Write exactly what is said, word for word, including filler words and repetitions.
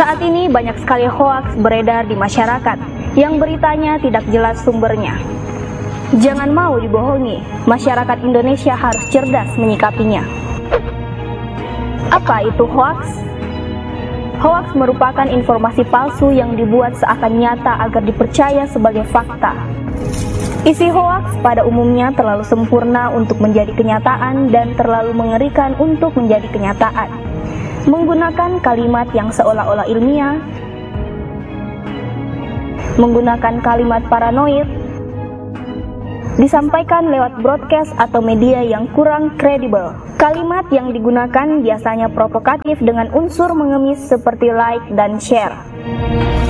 Saat ini banyak sekali hoaks beredar di masyarakat yang beritanya tidak jelas sumbernya. Jangan mau dibohongi, masyarakat Indonesia harus cerdas menyikapinya. Apa itu hoaks? Hoaks merupakan informasi palsu yang dibuat seakan nyata agar dipercaya sebagai fakta. Isi hoaks pada umumnya terlalu sempurna untuk menjadi kenyataan dan terlalu mengerikan untuk menjadi kenyataan. Menggunakan kalimat yang seolah-olah ilmiah, menggunakan kalimat paranoid, disampaikan lewat broadcast atau media yang kurang kredibel. Kalimat yang digunakan biasanya provokatif dengan unsur mengemis seperti like dan share.